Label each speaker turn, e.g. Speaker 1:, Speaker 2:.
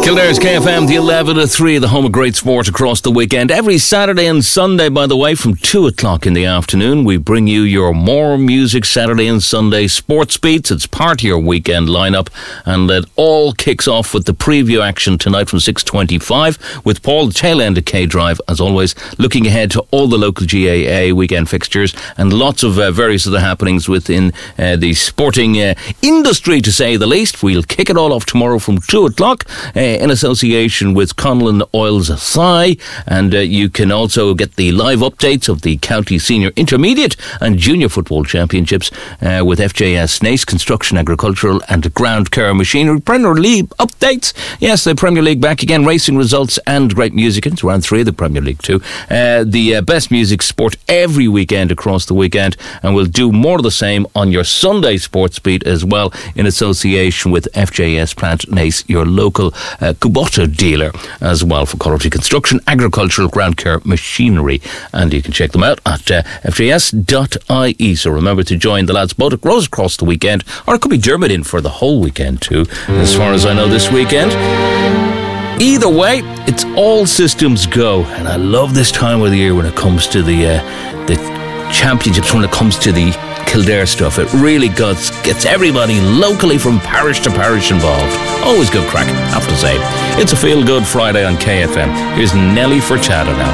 Speaker 1: Kildare's KFM, the 11 to 3, the home of great sport across the weekend. Every Saturday and Sunday, by the way, from 2 o'clock in the afternoon, we bring you your More Music Saturday and Sunday sports beats. It's part of your weekend lineup, and it all kicks off with the preview action tonight from 6:25 with Paul, the tail end of K-Drive, as always, looking ahead to all the local GAA weekend fixtures and lots of various other happenings within the sporting industry, to say the least. We'll kick it all off tomorrow from 2 o'clock. In association with Conlon Oils Thigh, and you can also get the live updates of the County Senior Intermediate and Junior Football Championships with FJS Nace Construction, Agricultural and Ground Care Machinery. Premier League updates. Yes, the Premier League back again, racing results and great music. It's round 3 of the Premier League too. The best music sport every weekend across the weekend, and we'll do more of the same on your Sunday sports beat as well in association with FJS Plant Nace, your local Kubota dealer as well for quality construction, agricultural, ground care machinery, and you can check them out at fjs.ie. So remember to join the lads both across the weekend, or it could be Dermot in for the whole weekend too, as far as I know this weekend. Either way, it's all systems go, and I love this time of the year when it comes to the championships, when it comes to the Kildare stuff. It really gets everybody locally from parish to parish involved. Always good crack, have to say. It's a feel-good Friday on KFM. Here's Nelly Furtado now.